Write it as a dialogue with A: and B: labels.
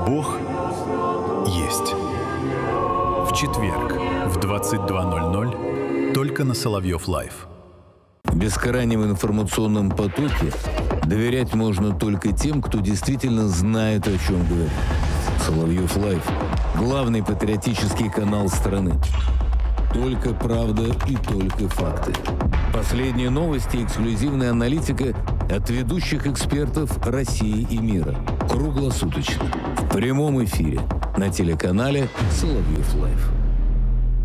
A: Бог есть. В четверг в 22:00 только на Соловьев Лайв.
B: В бескрайнем информационном потоке доверять можно только тем, кто действительно знает, о чем говорит. Соловьев Лайв – главный патриотический канал страны. Только правда и только факты. Последние новости и эксклюзивная аналитика от ведущих экспертов России и мира. Круглосуточно. В прямом эфире на телеканале Соловьев Лайв.